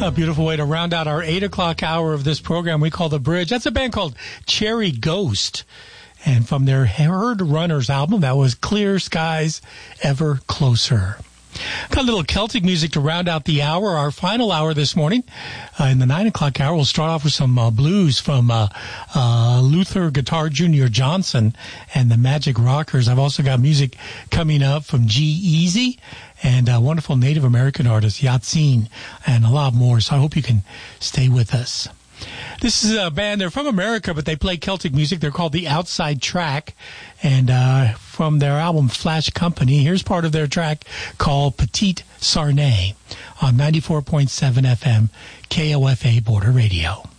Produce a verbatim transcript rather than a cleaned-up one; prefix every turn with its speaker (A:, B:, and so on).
A: A beautiful way to round out our eight o'clock hour of this program we call The Bridge. That's a band called Cherry Ghost. And from their Herd Runners album, that was Clear Skies Ever Closer. Got a little Celtic music to round out the hour, our final hour this morning. Uh, in the nine o'clock hour, we'll start off with some uh, blues from uh, uh, Luther Guitar Junior Johnson and the Magic Rockers. I've also got music coming up from G-Eazy and a wonderful Native American artist, Yatsine, and a lot more. So I hope you can stay with us. This is a band, they're from America, but they play Celtic music. They're called The Outside Track. And uh, from their album Flash Company, here's part of their track called Petite Sarnay on ninety-four point seven F M K O F A Border Radio.